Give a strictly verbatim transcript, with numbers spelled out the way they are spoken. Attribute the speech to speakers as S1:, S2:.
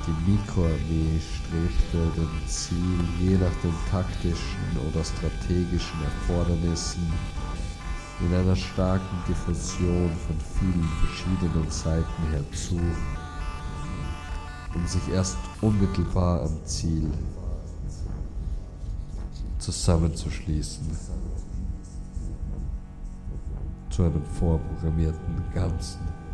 S1: Die Mikroarmee strebte dem Ziel, je nach den taktischen oder strategischen Erfordernissen in einer starken Diffusion von vielen verschiedenen Seiten herzu, um sich erst unmittelbar am Ziel zusammenzuschließen, zu einem vorprogrammierten Ganzen.